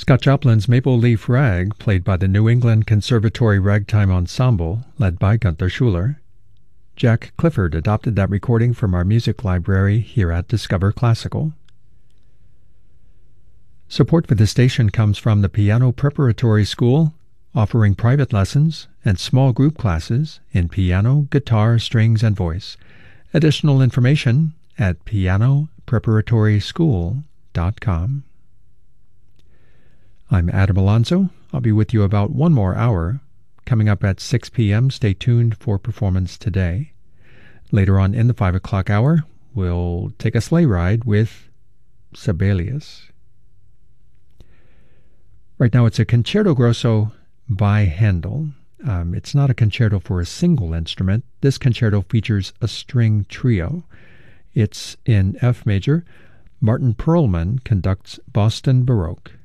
Scott Joplin's Maple Leaf Rag, played by the New England Conservatory Ragtime Ensemble, led by Gunther Schuller. Jack Clifford adopted that recording from our music library here at Discover Classical. Support for the station comes from the Piano Preparatory School, offering private lessons and small group classes in piano, guitar, strings, and voice. Additional information at pianopreparatoryschool.com. I'm Adam Alonso. I'll be with you about one more hour. Coming up at 6 p.m., stay tuned for Performance Today. Later on in the 5 o'clock hour, we'll take a sleigh ride with Sibelius. Right now it's a Concerto Grosso by Handel. It's not a concerto for a single instrument. This concerto features a string trio. It's in F major. Martin Perlman conducts Boston Baroque.